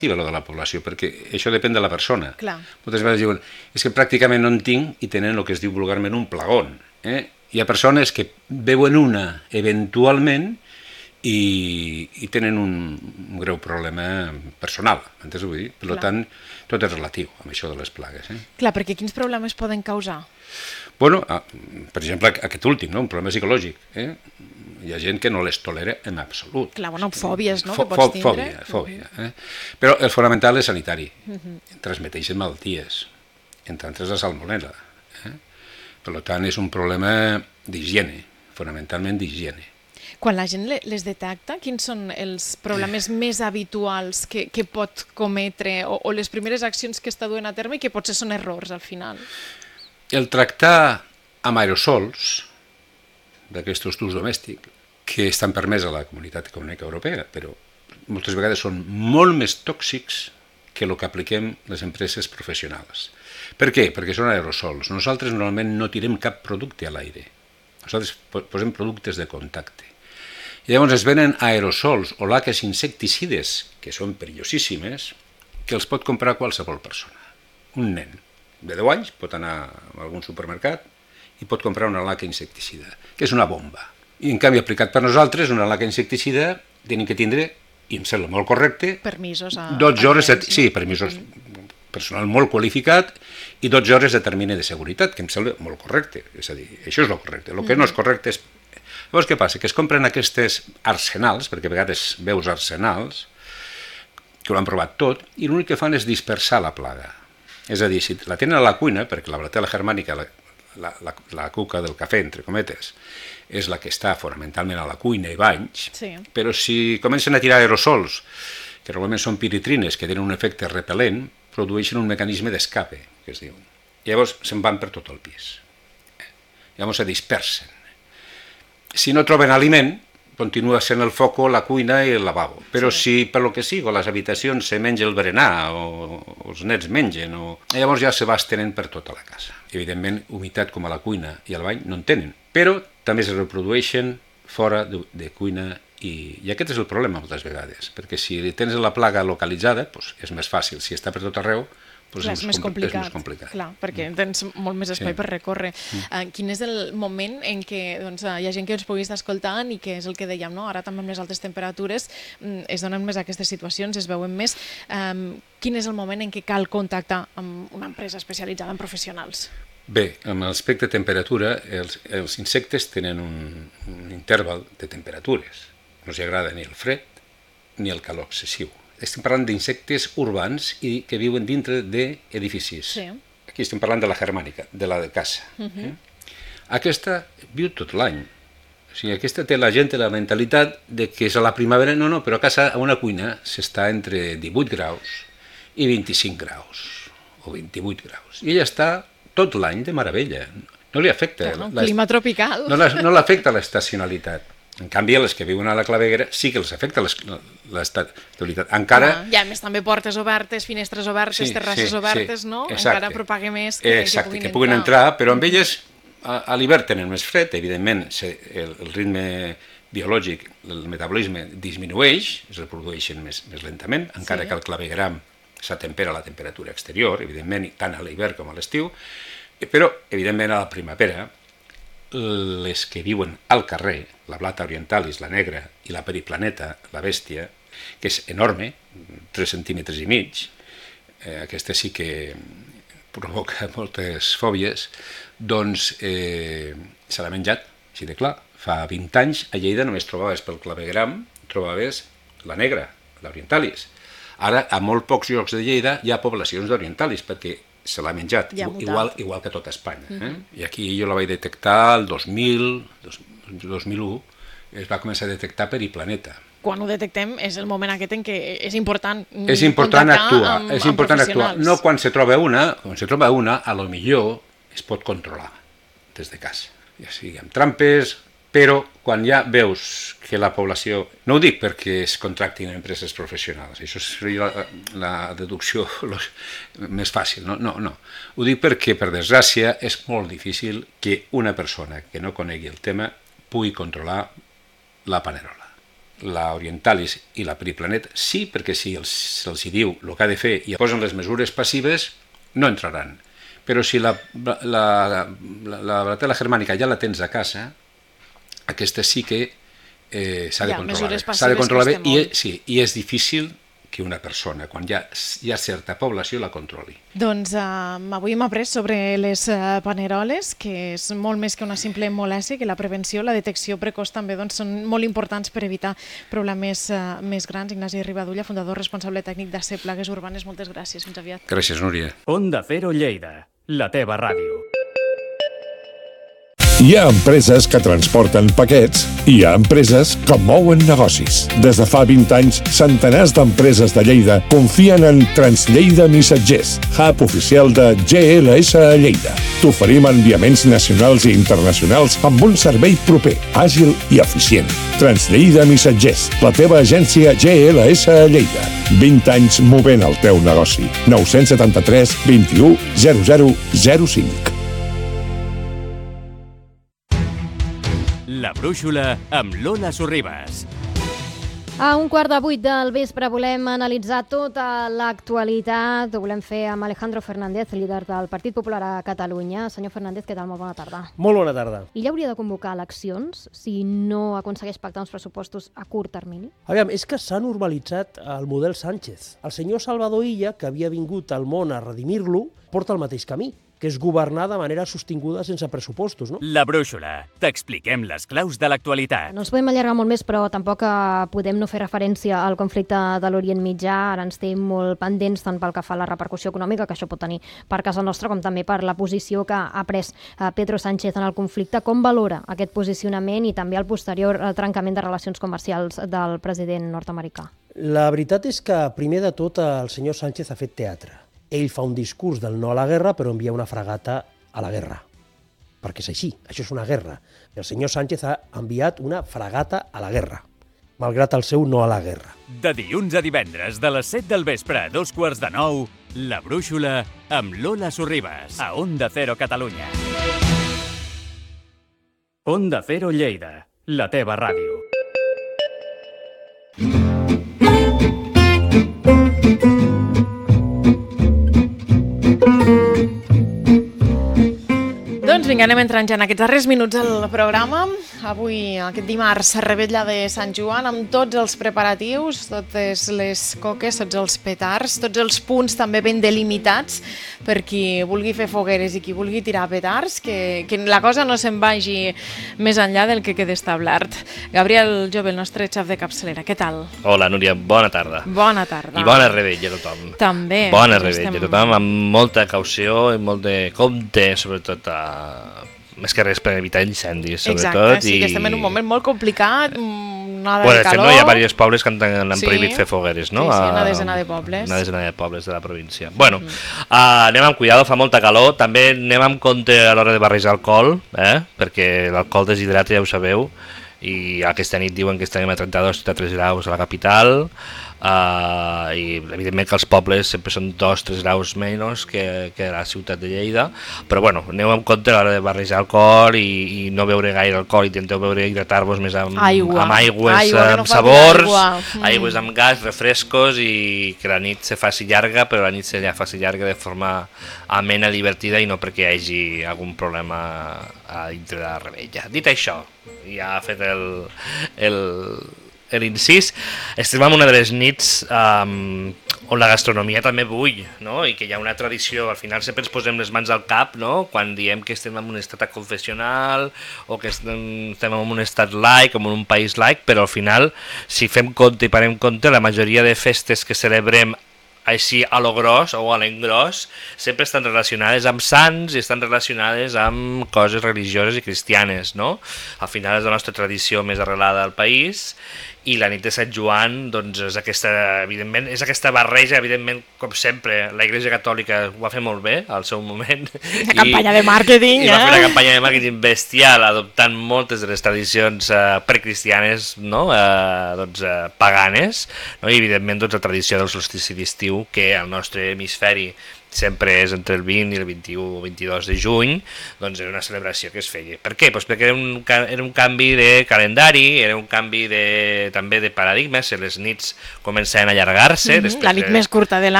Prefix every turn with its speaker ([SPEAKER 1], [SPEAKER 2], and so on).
[SPEAKER 1] lo de la població, perquè això depèn de la persona.
[SPEAKER 2] Clar.
[SPEAKER 1] Moltes vegades diuen, és que pràcticament no en tinc i tenen el que es diu vulgarment un plagón. Hi ha persones que veuen una eventualment i tenen un greu problema personal, entens què vull dir? Per tant, tot és relatiu amb això de les plagues.
[SPEAKER 2] Clar, perquè quins problemes poden causar?
[SPEAKER 1] Bueno, per exemple, aquest últim, un problema psicològic. Hi ha gent que no les tolera en absolut.
[SPEAKER 2] Clar, bueno, fòbies, no?, que pots tindre.
[SPEAKER 1] Fòbia. Però el fonamental és sanitari. Transmeteixen malalties, entre altres la salmonel·la. Per tant, és un problema d'higiene, fonamentalment d'higiene.
[SPEAKER 2] Quan la gent les detecta, quins són els problemes més habituals que pot cometre o les primeres accions que està duent a terme i que potser són errors al final?
[SPEAKER 1] El tractar amb aerosols d'aquests d'ús domèstic, que estan permès a la Comunitat Econòmica Europea, però moltes vegades són molt més tòxics que el que apliquem les empreses professionals. Per què? Perquè són aerosols. Nosaltres normalment no tirem cap producte a l'aire. Nosaltres posem productes de contacte. I llavors es venen aerosols o laques insecticides, que són perillosíssimes, que els pot comprar qualsevol persona. Un nen de 10 anys pot anar a algun supermercat i pot comprar una laca insecticida, que és una bomba. I en canvi, aplicat per nosaltres, una laca insecticida tenim que tindre, i em sembla molt correcte,
[SPEAKER 2] permisos
[SPEAKER 1] 12 hores, sí, permisos, personal molt qualificat, i 12 hores de termini de seguretat, que em sembla molt correcte. És a dir, això és el correcte. El que no és correcte és... Llavors, què passa? Que es compren aquestes arsenals, perquè a vegades veus arsenals, que ho han provat tot, i l'únic que fan és dispersar la plaga. És a dir, si la tenen a la cuina, perquè la bratela germànica, la cuca del cafè, entre cometes, és la que està fonamentalment a la cuina i banys, però si comencen a tirar aerosols, que normalment són piritrines, que tenen un efecte repel·lent, produeixen un mecanisme d'escape, que es diu. Llavors se'n van per tot el pis. Llavors se dispersen. Si no troben aliment, continua sent el foco, la cuina i el lavabo. Però si, per lo que sigui, a les habitacions se menja el berenar o els nets mengen, llavors ja se va estenent per tota la casa. Evidentment, humitat com a la cuina i al bany no en tenen, però també es reprodueixen fora de cuina i aquest és el problema moltes vegades, perquè si tens la plaga localitzada, és més fàcil. Si està per tot arreu,
[SPEAKER 2] és més complicat. Clar, perquè tens molt més espai per recórrer. Quin és el moment en què hi ha gent que ens pugui estar escoltant i que és el que dèiem, ara també amb les altes temperatures es donen més aquestes situacions, es veuen més. Quin és el moment en què cal contactar amb una empresa especialitzada en professionals?
[SPEAKER 1] Bé, amb l'aspecte de temperatura, els insectes tenen un interval de temperatures. No els agrada ni el fred ni el calor excessiu. Estem parlant d'insectes urbans i que viuen dintre d'edificis. Aquí estem parlant de la germànica, de la de casa. Aquesta viu tot l'any. O sigui, aquesta té la gent la mentalitat de que és a la primavera, no, però a casa, a una cuina, s'està entre 18 graus i 25 graus, o 28 graus. I ella està tot l'any de meravella. No li afecta.
[SPEAKER 2] Clima tropical.
[SPEAKER 1] No l'afecta l'estacionalitat. En canvi, les que viuen a la claveguera sí que els afecta l'estabilitat. Encara...
[SPEAKER 2] I a més també portes obertes, finestres obertes, terrasses obertes, no? Encara propaga més que
[SPEAKER 1] puguin entrar. Però amb elles a l'hivern tenen més fred, evidentment el ritme biològic, el metabolisme disminueix, es reprodueixen més lentament, encara que el clavegueram s'atempera a la temperatura exterior, evidentment, tant a l'hivern com a l'estiu, però, evidentment, a la primavera, les que viuen al carrer, la blata orientalis, la negra, i la periplaneta, la bèstia, que és enorme, 3 centímetres i mig, aquesta sí que provoca moltes fòbies, doncs se l'ha menjat, així de clar. Fa 20 anys a Lleida només trobaves pel clavegueram, trobaves la negra, l'orientalis. Ara, a molt pocs llocs de Lleida hi ha poblacions d'orientalis, perquè se l'ha menjat, igual que tot Espanya. I aquí jo la vaig detectar el 2001, es va començar a detectar periplaneta.
[SPEAKER 2] Quan ho detectem és el moment aquest en què és important
[SPEAKER 1] actuar,
[SPEAKER 2] amb professionals.
[SPEAKER 1] No quan se troba una, a lo millor es pot controlar des de casa, ja sigui amb trampes, però quan ja veus que la població... No ho dic perquè es contractin empreses professionals, això seria la deducció més fàcil, no. Ho dic perquè, per desgràcia, és molt difícil que una persona que no conegui el tema pugui controlar la panerola. la Orientalis i la Periplanet sí, perquè si se'ls diu el que ha de fer i posen les mesures passives, no entraran. Però si la bretela germànica ja la tens a casa, aquesta sí que s'ha de controlar bé. S'ha de controlar bé i és difícil que una persona, quan hi ha certa població, la controli.
[SPEAKER 2] Doncs avui hem après sobre les paneroles, que és molt més que una simple molèstia, que la prevenció, la detecció precoç també són molt importants per evitar problemes més grans. Ignasi Ribadulla, fundador responsable tècnic d'ACE Plagues Urbanes, moltes gràcies. Fins aviat.
[SPEAKER 1] Gràcies, Núria.
[SPEAKER 3] Onda Cero Lleida, la teva ràdio.
[SPEAKER 4] Hi ha empreses que transporten paquets i hi ha empreses que mouen negocis. Des de fa 20 anys, centenars d'empreses de Lleida confien en Translleida Missatgers, hub oficial de GLS a Lleida. T'oferim enviaments nacionals i internacionals amb un servei proper, àgil i eficient. Translleida Missatgers, la teva agència GLS a Lleida. 20 anys movent el teu negoci. 973 21 0005.
[SPEAKER 3] La Brúixola amb Lola Sorribas.
[SPEAKER 5] A 7:15 del vespre volem analitzar tota l'actualitat. Ho volem fer amb Alejandro Fernández, líder del Partit Popular a Catalunya. Senyor Fernández, què tal? Molt bona tarda.
[SPEAKER 6] Molt bona tarda.
[SPEAKER 5] Ell hauria de convocar eleccions si no aconsegueix pactar uns pressupostos a curt termini?
[SPEAKER 6] Aviam, és que s'ha normalitzat el model Sánchez. El senyor Salvador Illa, que havia vingut al món a redimir-lo, porta el mateix camí, que és governar de manera sostinguda sense pressupostos, no?
[SPEAKER 3] La Brúixola. T'expliquem les claus de l'actualitat.
[SPEAKER 5] No ens podem allargar molt més, però tampoc podem no fer referència al conflicte de l'Orient Mitjà. Ara ens té molt pendents tant pel que fa a la repercussió econòmica que això pot tenir per casa nostra, com també per la posició que ha pres Pedro Sánchez en el conflicte. Com valora aquest posicionament i també el posterior trencament de relacions comercials del president nord-americà?
[SPEAKER 6] La veritat és que, primer de tot, el senyor Sánchez ha fet teatre. Ell fa un discurs del no a la guerra, però envia una fragata a la guerra. Perquè és així, això és una guerra. El senyor Sánchez ha enviat una fragata a la guerra, malgrat el seu no a la guerra.
[SPEAKER 3] De dilluns a divendres, de les 7 del vespre a 8:45, La Brúixola amb Lola Sorribas, a Onda Cero Catalunya. Onda Cero Lleida, la teva ràdio.
[SPEAKER 2] Doncs vinga, anem entrant ja en aquests darrers minuts del programa. Avui, aquest dimarts, Revetlla de Sant Joan, amb tots els preparatius, totes les coques, tots els petards, tots els punts també ben delimitats per qui vulgui fer fogueres i qui vulgui tirar petards, que la cosa no se'n vagi més enllà del que queda establert. Gabriel Jove, el nostre xef de capçalera, què tal?
[SPEAKER 7] Hola, Núria, bona tarda.
[SPEAKER 2] Bona tarda.
[SPEAKER 7] I bona Revetlla a tothom.
[SPEAKER 2] També.
[SPEAKER 7] Bona Revetlla a tothom, amb molta caució i molt de compte, sobretot més que res per evitar incendis, sobretot.
[SPEAKER 2] Exacte, sí, que estem en un moment molt complicat, nada
[SPEAKER 7] de
[SPEAKER 2] calor.
[SPEAKER 7] De fet, hi ha diversos pobles que han prohibit fer fogueres, no?
[SPEAKER 2] Sí, una desena de pobles.
[SPEAKER 7] Una desena de pobles de la província. Bueno, anem amb cuidado, fa molta calor. També anem amb compte a l'hora de barrejar alcohol, perquè l'alcohol deshidrata, ja ho sabeu, i aquesta nit diuen que estarem a 32-33 graus a la capital, i evidentment que els pobles sempre són 2-3 graus menys que a la ciutat de Lleida, però bueno, aneu amb compte a l'hora de barrejar alcohol i no beure gaire alcohol, intenteu beure, hidratar-vos més amb aigües amb sabors, aigües amb gas, refrescos, i que la nit se faci llarga, però la nit se ja faci llarga de forma amena, divertida, i no perquè hi hagi algun problema a dintre de la Revetlla. Dit això, ja ha fet l'incís, estem en una de les nits on la gastronomia també bull, no? I que hi ha una tradició, al final sempre ens posem les mans al cap, no? Quan diem que estem en un estat confessional o que estem en un estat laic, en un país laic, però al final, si fem compte i parem compte, la majoria de festes que celebrem així a lo gros o a l'engròs sempre estan relacionades amb sants i estan relacionades amb coses religioses i cristianes, no? Al final és la nostra tradició més arrelada al país, i la nit de Sant Joan doncs és aquesta barreja, evidentment, com sempre, la Iglesia Catòlica ho va fer molt bé al seu moment.
[SPEAKER 2] La campanya de màrqueting,
[SPEAKER 7] va fer una campanya de màrqueting bestial, adoptant moltes de les tradicions precristianes, no? Paganes, no? I evidentment la tradició del solstici d'estiu, que al nostre hemisferi sempre és entre el 20 i el 21 o 22 de juny, doncs era una celebració que es feia. Per què? Pues perquè era un canvi de calendari, era un canvi també de paradigmes, les nits començaven a allargar-se.
[SPEAKER 2] La nit més curta de l'any.